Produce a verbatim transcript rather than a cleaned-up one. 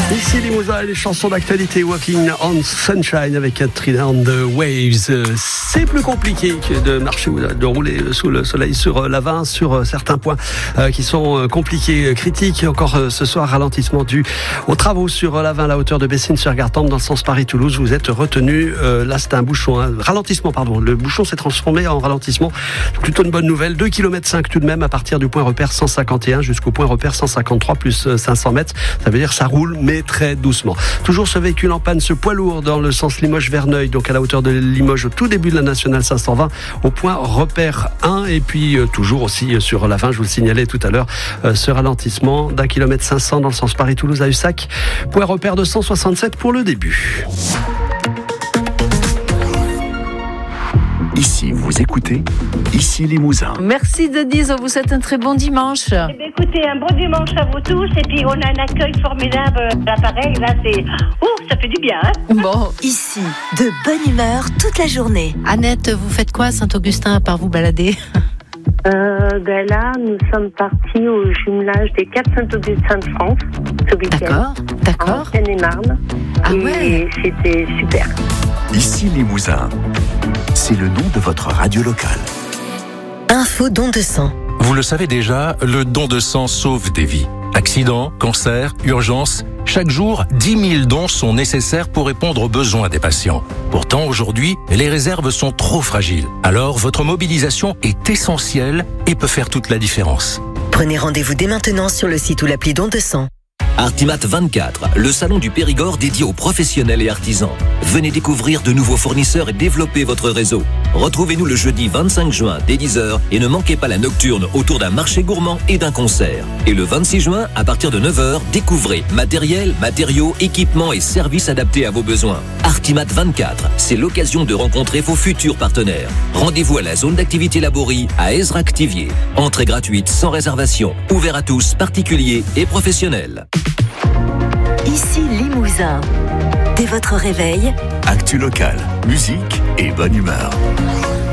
Ici Limousin, les chansons d'actualité, Walking on Sunshine avec un Trinity on the Waves. C'est plus compliqué que de marcher ou de rouler sous le soleil sur l'Avin, sur certains points qui sont compliqués, critiques. Encore ce soir, ralentissement dû aux travaux sur l'Avin, à la hauteur de Bessines-sur-Gartempe, dans le sens Paris-Toulouse. Vous êtes retenu. Là, c'est un bouchon, un ralentissement, pardon. Le bouchon s'est transformé en ralentissement. Plutôt une bonne nouvelle. deux virgule cinq kilomètres tout de même à partir du point repère cent cinquante et un jusqu'au point repère cent cinquante-trois plus cinq cents mètres. Ça veut dire que ça roule, mais très doucement. Toujours ce véhicule en panne, ce poids lourd dans le sens Limoges-Verneuil, donc à la hauteur de Limoges, au tout début de la nationale cinq cent vingt, au point repère un. Et puis euh, toujours aussi sur la vingt, je vous le signalais tout à l'heure, euh, ce ralentissement d'un kilomètre cinq cents dans le sens Paris-Toulouse à Ussac, point repère de cent soixante-sept pour le début. Ici, vous écoutez, ici Limousin. Merci Denise, on vous souhaite un très bon dimanche. Eh bien, écoutez, un bon dimanche à vous tous, et puis on a un accueil formidable à l'appareil, là c'est... Ouh, ça fait du bien, hein. Bon, ici, de bonne humeur toute la journée. Annette, vous faites quoi à Saint-Augustin à part vous balader? Euh, ben là, nous sommes partis au jumelage des quatre Saint-Augustin de France ce week-end. D'accord, d'accord. En Seine-et-Marne. Ah et ouais. C'était super. Ici Limousin, c'est le nom de votre radio locale. Info don de sang. Vous le savez déjà, le don de sang sauve des vies. Accidents, cancers, urgences, chaque jour, dix mille dons sont nécessaires pour répondre aux besoins des patients. Pourtant, aujourd'hui, les réserves sont trop fragiles. Alors, votre mobilisation est essentielle et peut faire toute la différence. Prenez rendez-vous dès maintenant sur le site ou l'appli don de sang. Artimat vingt-quatre, le salon du Périgord dédié aux professionnels et artisans. Venez découvrir de nouveaux fournisseurs et développer votre réseau. Retrouvez-nous le jeudi vingt-cinq juin dès dix heures et ne manquez pas la nocturne autour d'un marché gourmand et d'un concert. Et le vingt-six juin, à partir de neuf heures, découvrez matériel, matériaux, équipements et services adaptés à vos besoins. Artimat vingt-quatre, c'est l'occasion de rencontrer vos futurs partenaires. Rendez-vous à la zone d'activité Laborie à Ezra-Activier. Entrée gratuite sans réservation, ouvert à tous, particuliers et professionnels. Ici Limousin. Dès votre réveil, Actu locale, musique et bonne humeur.